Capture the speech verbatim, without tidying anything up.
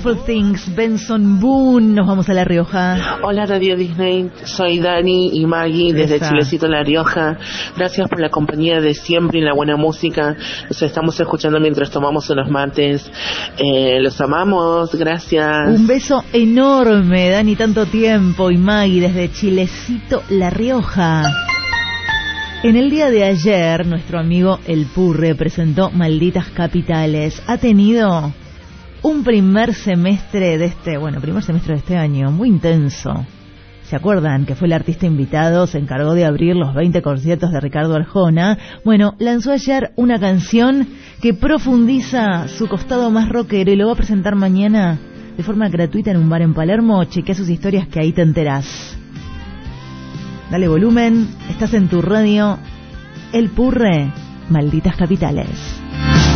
Beautiful Things, Benson Boone. Nos vamos a La Rioja. Hola Radio Disney, soy Dani y Maggie desde Esa. Chilecito, La Rioja. Gracias por la compañía de siempre y la buena música. Los estamos escuchando mientras tomamos unos mates. Eh, los amamos, gracias. Un beso enorme, Dani, tanto tiempo. Y Maggie desde Chilecito, La Rioja. En el día de ayer, nuestro amigo El Purre presentó Malditas Capitales. Ha tenido un primer semestre de este, bueno, primer semestre de este año, muy intenso. ¿Se acuerdan que fue el artista invitado? Se encargó de abrir los veinte conciertos de Ricardo Arjona. Bueno, lanzó ayer una canción que profundiza su costado más rockero y lo va a presentar mañana de forma gratuita en un bar en Palermo. Chequea sus historias que ahí te enterás. Dale volumen, estás en tu radio. El Purre, Malditas Capitales.